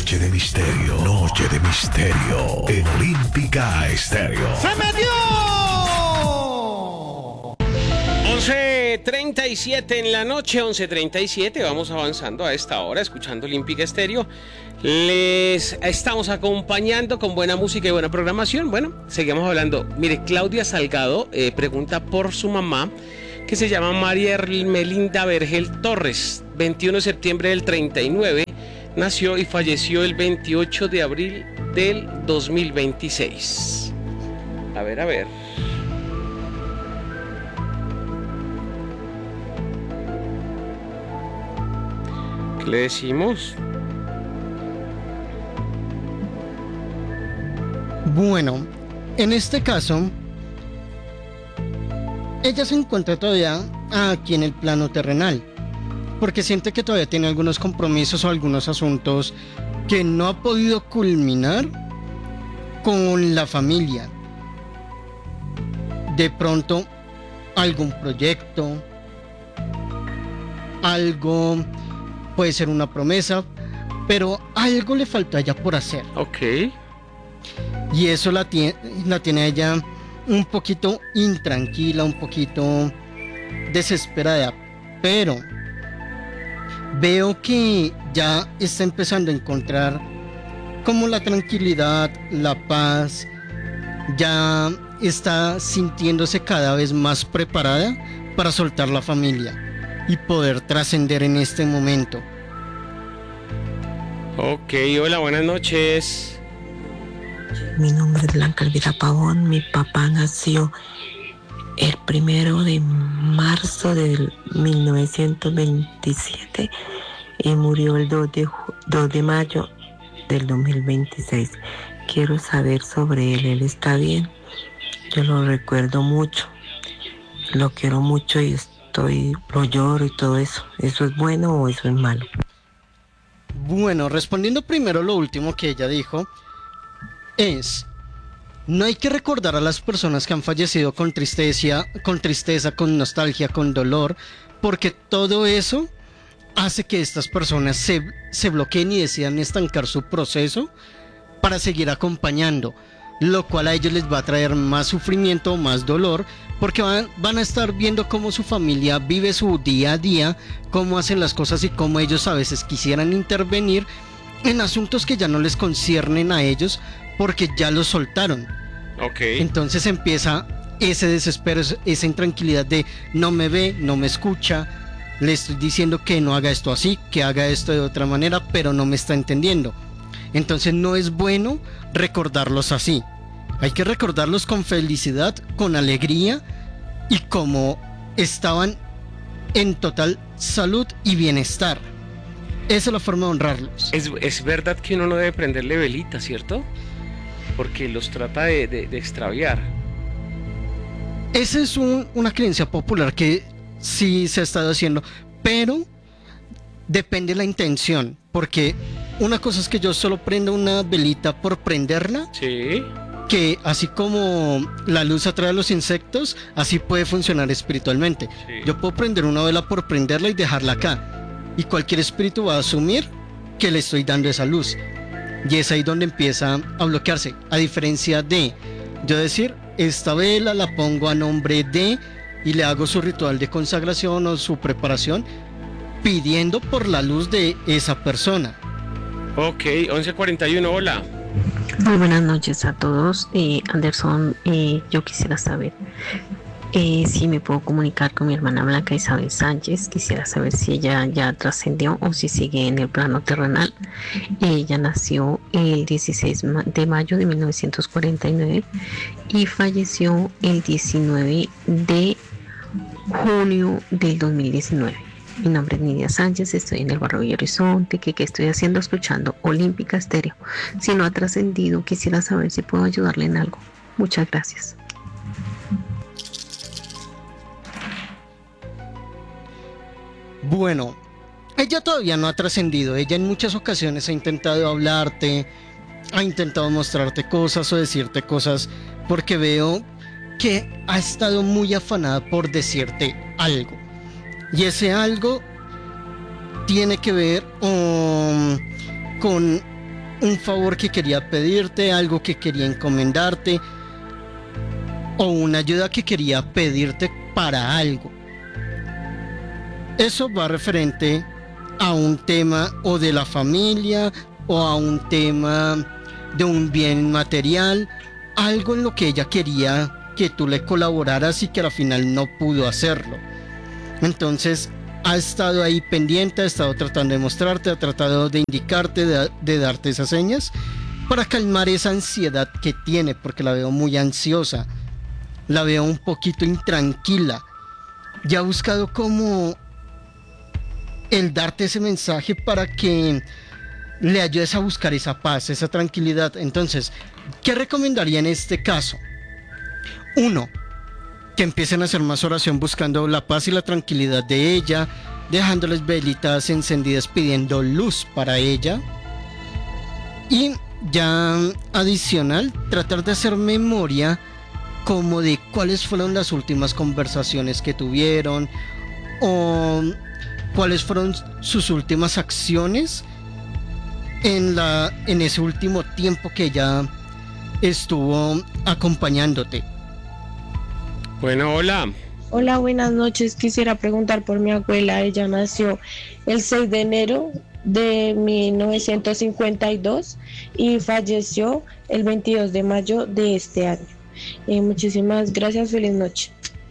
Noche de misterio. Noche de misterio. En Olímpica Estéreo. ¡Se metió! 11:37 en la noche, 11:37. Vamos avanzando a esta hora, escuchando Olímpica Estéreo. Les estamos acompañando con buena música y buena programación. Bueno, seguimos hablando. Mire, Claudia Salgado pregunta por su mamá, que se llama María Melinda Vergel Torres. 21 de septiembre del 39 nació y falleció el 28 de abril del 2026. A ver. ¿Qué le decimos? Bueno, en este caso, ella se encuentra todavía aquí en el plano terrenal, porque siente que todavía tiene algunos compromisos o algunos asuntos que no ha podido culminar con la familia. De pronto, algún proyecto, algo, puede ser una promesa, pero algo le falta a ella por hacer. Ok. Y eso la tiene a ella un poquito intranquila, un poquito desesperada, pero veo que ya está empezando a encontrar como la tranquilidad, la paz, ya está sintiéndose cada vez más preparada para soltar la familia y poder trascender en este momento. Ok, hola, buenas noches. Mi nombre es Blanca Elvira Pavón. Mi papá nació el 1 de marzo del 1927 y murió el 2 de mayo del 2026. Quiero saber sobre él. Él está bien. Yo lo recuerdo mucho. Lo quiero mucho y lo lloro y todo eso. ¿Eso es bueno o eso es malo? Bueno, respondiendo primero lo último que ella dijo, no hay que recordar a las personas que han fallecido con tristeza, con nostalgia, con dolor, porque todo eso hace que estas personas se bloqueen y decidan estancar su proceso para seguir acompañando, lo cual a ellos les va a traer más sufrimiento, más dolor, porque van a estar viendo cómo su familia vive su día a día, cómo hacen las cosas y cómo ellos a veces quisieran intervenir en asuntos que ya no les conciernen a ellos porque ya los soltaron. Okay. Entonces empieza ese desespero, esa intranquilidad de no me ve, no me escucha, le estoy diciendo que no haga esto así, que haga esto de otra manera, pero no me está entendiendo. Entonces no es bueno recordarlos así. Hay que recordarlos con felicidad, con alegría y como estaban en total salud y bienestar. Esa es la forma de honrarlos. Es verdad que uno no debe prenderle velita, ¿cierto? Porque los trata de extraviar. Esa es una creencia popular que sí se ha estado haciendo, pero depende de la intención, porque una cosa es que yo solo prendo una velita por prenderla, sí, que así como la luz atrae a los insectos, así puede funcionar espiritualmente. Sí. Yo puedo prender una vela por prenderla y dejarla acá, y cualquier espíritu va a asumir que le estoy dando esa luz. Y es ahí donde empieza a bloquearse. A diferencia de yo decir, esta vela la pongo a nombre de, y le hago su ritual de consagración o su preparación, pidiendo por la luz de esa persona. Ok, 11:41, hola. Muy buenas noches a todos. Anderson, yo quisiera saber si me puedo comunicar con mi hermana Blanca Isabel Sánchez. Quisiera saber si ella ya trascendió o si sigue en el plano terrenal. Ella nació el 16 de mayo de 1949 y falleció el 19 de junio del 2019. Mi nombre es Nidia Sánchez, estoy en el barrio de Horizonte. ¿Qué estoy haciendo? Escuchando Olímpica Estéreo. Si no ha trascendido, quisiera saber si puedo ayudarle en algo. Muchas gracias. Bueno, ella todavía no ha trascendido. Ella en muchas ocasiones ha intentado hablarte, ha intentado mostrarte cosas o decirte cosas, porque veo que ha estado muy afanada por decirte algo. Y ese algo tiene que ver con un favor que quería pedirte, algo que quería encomendarte o una ayuda que quería pedirte para algo. Eso va referente a un tema o de la familia o a un tema de un bien material, algo en lo que ella quería que tú le colaboraras y que al final no pudo hacerlo. Entonces ha estado ahí pendiente, ha estado tratando de mostrarte, ha tratado de indicarte, de darte esas señas para calmar esa ansiedad que tiene, porque la veo muy ansiosa, la veo un poquito intranquila. Ya ha buscado como el darte ese mensaje para que le ayudes a buscar esa paz, esa tranquilidad. Entonces, ¿qué recomendaría en este caso? 1, que empiecen a hacer más oración buscando la paz y la tranquilidad de ella, dejándoles velitas encendidas pidiendo luz para ella. Y ya adicional, tratar de hacer memoria como de cuáles fueron las últimas conversaciones que tuvieron o cuáles fueron sus últimas acciones en ese último tiempo que ella estuvo acompañándote. Bueno, hola. Hola, buenas noches. Quisiera preguntar por mi abuela. Ella nació el 6 de enero de 1952 y falleció el 22 de mayo de este año. Muchísimas gracias. Feliz noche.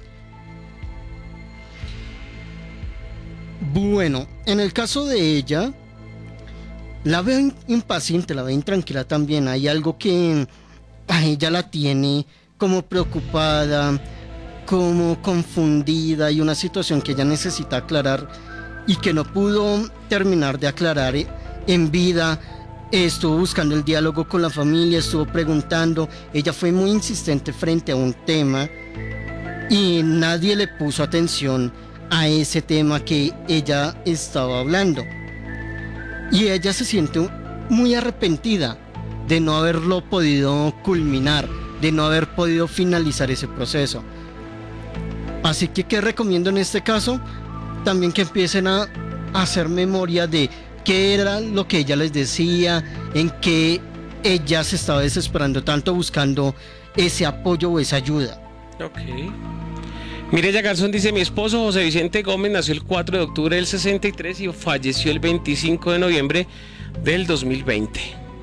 Bueno, en el caso de ella, la veo impaciente, la veo intranquila también. Hay algo que a ella la tiene como preocupada, como confundida, y una situación que ella necesita aclarar y que no pudo terminar de aclarar en vida. Estuvo buscando el diálogo con la familia, estuvo preguntando, ella fue muy insistente frente a un tema y nadie le puso atención a ese tema que ella estaba hablando, y ella se siente muy arrepentida de no haberlo podido culminar, de no haber podido finalizar ese proceso. Así que, ¿qué recomiendo en este caso? También que empiecen a hacer memoria de qué era lo que ella les decía, en qué ella se estaba desesperando tanto buscando ese apoyo o esa ayuda. Ok. Mireya Garzón dice: mi esposo José Vicente Gómez nació el 4 de octubre del 63 y falleció el 25 de noviembre del 2020.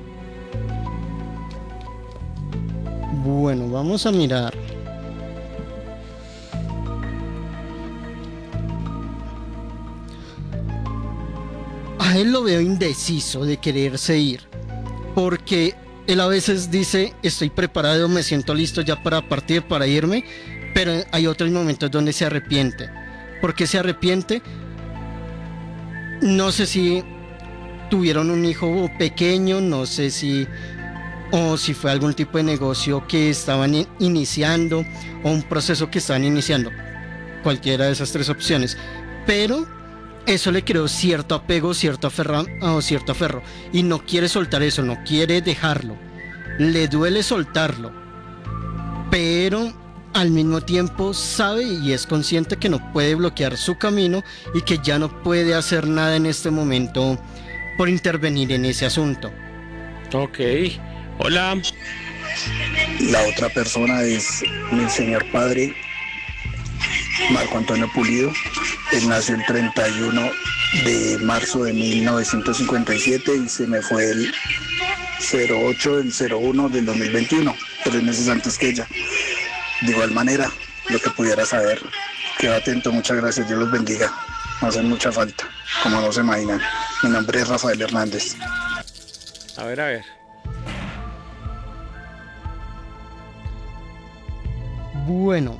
Bueno, vamos a mirar. A él lo veo indeciso de quererse ir, porque él a veces dice: estoy preparado, me siento listo ya para partir, para irme, pero hay otros momentos donde se arrepiente. ¿Por qué se arrepiente? No sé si tuvieron un hijo pequeño, no sé si fue algún tipo de negocio que estaban iniciando o un proceso que estaban iniciando, cualquiera de esas 3 opciones, pero eso le creó cierto apego, cierto aferro, y no quiere soltar eso, no quiere dejarlo, le duele soltarlo, pero al mismo tiempo sabe y es consciente que no puede bloquear su camino y que ya no puede hacer nada en este momento por intervenir en ese asunto. Ok. Hola. La otra persona es mi señor padre, Marco Antonio Pulido. Él nació el 31 de marzo de 1957 y se me fue el 08 del 01 del 2021, 3 meses antes que ella. De igual manera, lo que pudiera saber, quedo atento, muchas gracias, Dios los bendiga. Me hacen mucha falta, como no se imaginan. Mi nombre es Rafael Hernández. A ver. Bueno,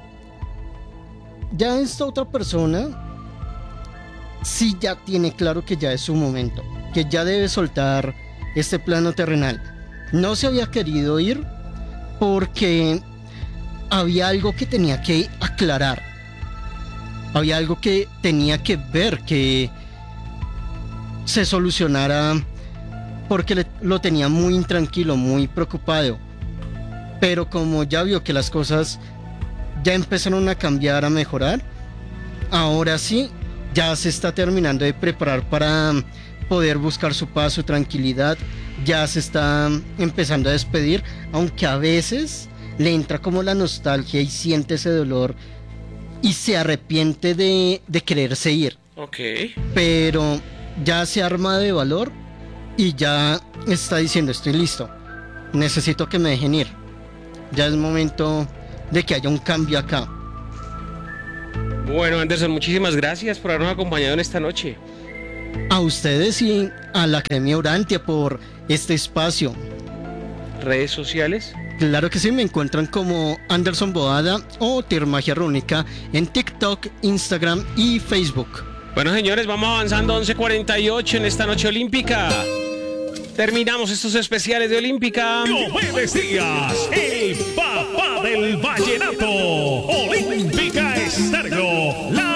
ya esta otra persona sí ya tiene claro que ya es su momento, que ya debe soltar este plano terrenal. No se había querido ir porque había algo que tenía que aclarar, había algo que tenía que ver, que se solucionara, porque lo tenía muy intranquilo, muy preocupado. Pero como ya vio que las cosas ya empezaron a cambiar, a mejorar, ahora sí, ya se está terminando de preparar para poder buscar su paz, su tranquilidad, ya se está empezando a despedir, aunque a veces le entra como la nostalgia y siente ese dolor y se arrepiente de quererse ir. Ok. Pero ya se arma de valor y ya está diciendo: estoy listo, necesito que me dejen ir. Ya es momento de que haya un cambio acá. Bueno, Anderson, muchísimas gracias por habernos acompañado en esta noche. A ustedes y a la Academia Urantia por este espacio. ¿Redes sociales? Claro que sí, me encuentran como Anderson Boada o Magia Rúnica en TikTok, Instagram y Facebook. Bueno, señores, vamos avanzando. 11:48 en esta noche olímpica. Terminamos estos especiales de Olímpica. Diomedes Díaz, el papá del vallenato. Olímpica Estéreo, la